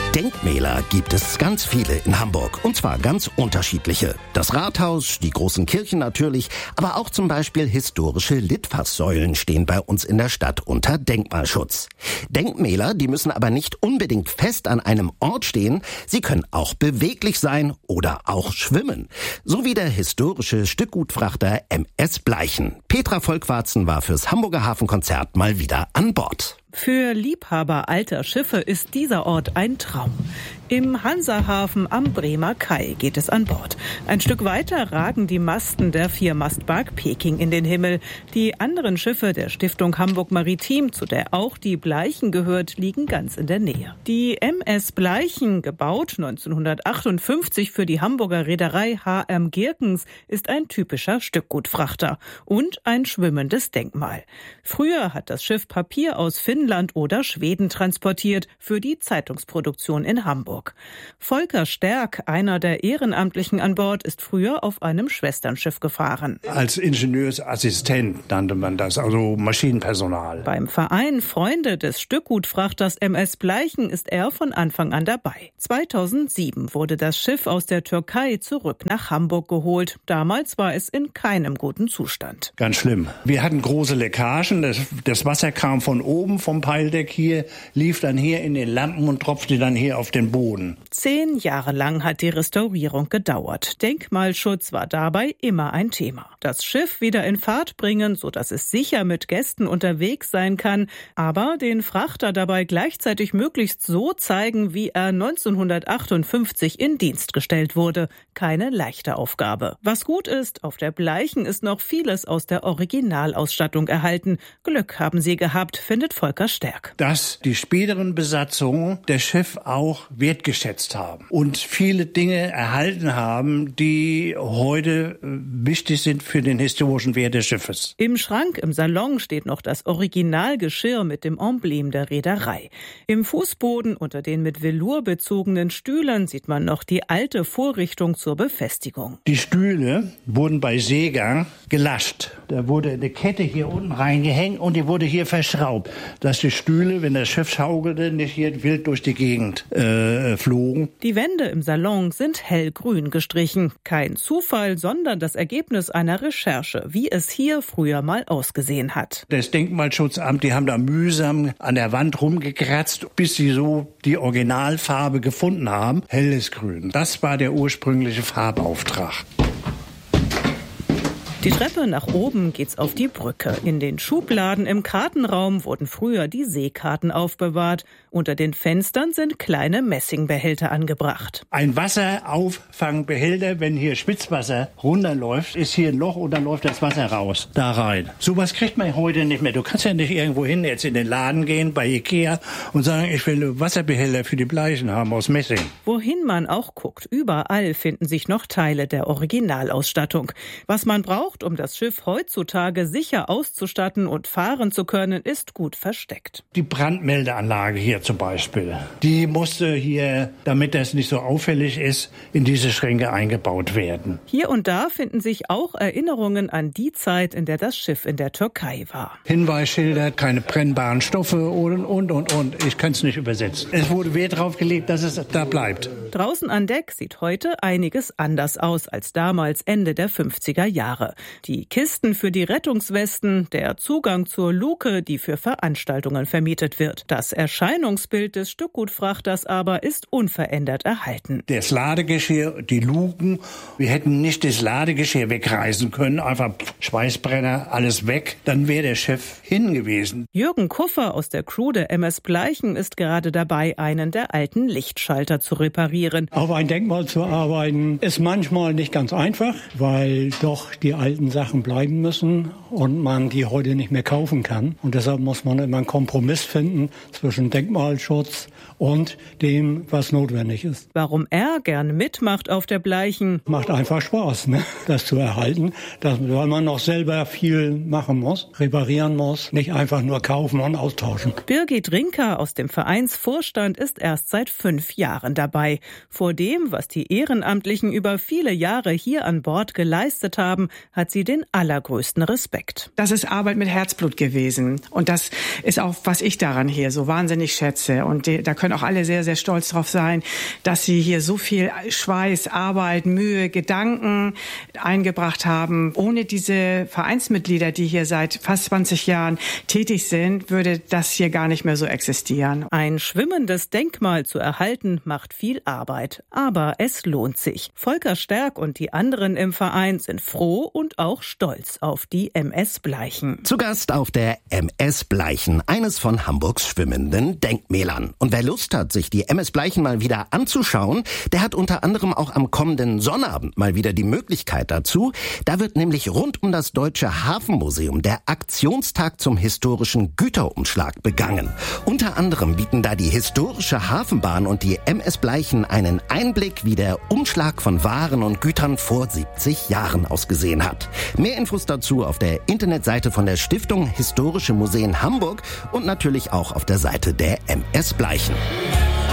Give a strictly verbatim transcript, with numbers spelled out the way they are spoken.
Denkmäler gibt es ganz viele in Hamburg, und zwar ganz unterschiedliche. Das Rathaus, die großen Kirchen natürlich, aber auch zum Beispiel historische Litfaßsäulen stehen bei uns in der Stadt unter Denkmalschutz. Denkmäler, die müssen aber nicht unbedingt fest an einem Ort stehen, sie können auch beweglich sein oder auch schwimmen. So wie der historische Stückgutfrachter M S Bleichen. Petra Volkwarzen war fürs Hamburger Hafenkonzert mal wieder an Bord. Für Liebhaber alter Schiffe ist dieser Ort ein Traum. Im Hansahafen am Bremer Kai geht es an Bord. Ein Stück weiter ragen die Masten der Viermastbark Peking in den Himmel. Die anderen Schiffe der Stiftung Hamburg Maritim, zu der auch die Bleichen gehört, liegen ganz in der Nähe. Die M S Bleichen, gebaut neunzehnhundertachtundfünfzig für die Hamburger Reederei H M Girkens, ist ein typischer Stückgutfrachter und ein schwimmendes Denkmal. Früher hat das Schiff Papier aus Finnland oder Schweden transportiert für die Zeitungsproduktion in Hamburg. Volker Stärk, einer der Ehrenamtlichen an Bord, ist früher auf einem Schwesternschiff gefahren. Als Ingenieursassistent nannte man das, also Maschinenpersonal. Beim Verein Freunde des Stückgutfrachters M S Bleichen ist er von Anfang an dabei. zweitausendsieben wurde das Schiff aus der Türkei zurück nach Hamburg geholt. Damals war es in keinem guten Zustand. Ganz schlimm. Wir hatten große Leckagen, das, das Wasser kam von oben vom Peildeck hier, lief dann hier in den Lampen und tropfte dann hier auf den Boden. Zehn Jahre lang hat die Restaurierung gedauert. Denkmalschutz war dabei immer ein Thema. Das Schiff wieder in Fahrt bringen, sodass es sicher mit Gästen unterwegs sein kann, aber den Frachter dabei gleichzeitig möglichst so zeigen, wie er neunzehnhundertachtundfünfzig in Dienst gestellt wurde. Keine leichte Aufgabe. Was gut ist, auf der Bleichen ist noch vieles aus der Originalausstattung erhalten. Glück haben sie gehabt, findet Volker Stärk. Dass die späteren Besatzungen das Schiff auch wertgeschätzt haben und viele Dinge erhalten haben, die heute wichtig sind für den historischen Wert des Schiffes. Im Schrank im Salon steht noch das Originalgeschirr mit dem Emblem der Reederei. Im Fußboden unter den mit Velour bezogenen Stühlen sieht man noch die alte Vorrichtung zur Befestigung. Die Stühle wurden bei Seegang gelascht. Da wurde eine Kette hier unten reingehängt und die wurde hier verschraubt, dass die Stühle, wenn das Schiff schaukelte, nicht hier wild durch die Gegend äh, flogen. Die Wände im Salon sind hellgrün gestrichen. Kein Zufall, sondern das Ergebnis einer Recherche, wie es hier früher mal ausgesehen hat. Das Denkmalschutzamt, die haben da mühsam an der Wand rumgekratzt, bis sie so die Originalfarbe gefunden haben. Helles Grün. Das war der ursprüngliche Farbauftrag. Die Treppe nach oben geht's auf die Brücke. In den Schubladen im Kartenraum wurden früher die Seekarten aufbewahrt. Unter den Fenstern sind kleine Messingbehälter angebracht. Ein Wasserauffangbehälter, wenn hier Spitzwasser runterläuft, ist hier ein Loch und dann läuft das Wasser raus, da rein. Sowas kriegt man heute nicht mehr. Du kannst ja nicht irgendwo hin, jetzt in den Laden gehen, bei Ikea und sagen, ich will einen Wasserbehälter für die Bleichen haben aus Messing. Wohin man auch guckt, überall finden sich noch Teile der Originalausstattung. Was man braucht, um das Schiff heutzutage sicher auszustatten und fahren zu können, ist gut versteckt. Die Brandmeldeanlage hier zum Beispiel, die musste hier, damit das nicht so auffällig ist, in diese Schränke eingebaut werden. Hier und da finden sich auch Erinnerungen an die Zeit, in der das Schiff in der Türkei war. Hinweisschilder, keine brennbaren Stoffe und, und, und, und. Ich kann es nicht übersetzen. Es wurde Wert drauf gelegt, dass es da bleibt. Draußen an Deck sieht heute einiges anders aus als damals Ende der fünfziger Jahre. Die Kisten für die Rettungswesten, der Zugang zur Luke, die für Veranstaltungen vermietet wird. Das Erscheinungsbild des Stückgutfrachters aber ist unverändert erhalten. Das Ladegeschirr, die Luken, wir hätten nicht das Ladegeschirr wegreißen können, einfach Schweißbrenner, alles weg, dann wäre der Chef hin gewesen. Jürgen Kuffer aus der Crew der M S Bleichen ist gerade dabei, einen der alten Lichtschalter zu reparieren. Auf ein Denkmal zu arbeiten ist manchmal nicht ganz einfach, weil doch die alten Sachen bleiben müssen und man die heute nicht mehr kaufen kann. Und deshalb muss man immer einen Kompromiss finden zwischen Denkmalschutz und dem, was notwendig ist. Warum er gern mitmacht auf der Bleichen? Macht einfach Spaß, ne? Das zu erhalten, das, weil man noch selber viel machen muss, reparieren muss, nicht einfach nur kaufen und austauschen. Birgit Rinker aus dem Vereinsvorstand ist erst seit fünf Jahren dabei. Vor dem, was die Ehrenamtlichen über viele Jahre hier an Bord geleistet haben, hat sie den allergrößten Respekt. Respekt. Das ist Arbeit mit Herzblut gewesen. Und das ist auch, was ich daran hier so wahnsinnig schätze. Und die, da können auch alle sehr, sehr stolz drauf sein, dass sie hier so viel Schweiß, Arbeit, Mühe, Gedanken eingebracht haben. Ohne diese Vereinsmitglieder, die hier seit fast zwanzig Jahren tätig sind, würde das hier gar nicht mehr so existieren. Ein schwimmendes Denkmal zu erhalten, macht viel Arbeit. Aber es lohnt sich. Volker Sterk und die anderen im Verein sind froh und auch stolz auf die M S Bleichen. Zu Gast auf der M S Bleichen, eines von Hamburgs schwimmenden Denkmälern. Und wer Lust hat, sich die M S Bleichen mal wieder anzuschauen, der hat unter anderem auch am kommenden Sonnabend mal wieder die Möglichkeit dazu. Da wird nämlich rund um das Deutsche Hafenmuseum der Aktionstag zum historischen Güterumschlag begangen. Unter anderem bieten da die historische Hafenbahn und die M S Bleichen einen Einblick, wie der Umschlag von Waren und Gütern vor siebzig Jahren ausgesehen hat. Mehr Infos dazu auf der Internetseite von der Stiftung Historische Museen Hamburg und natürlich auch auf der Seite der M S Bleichen.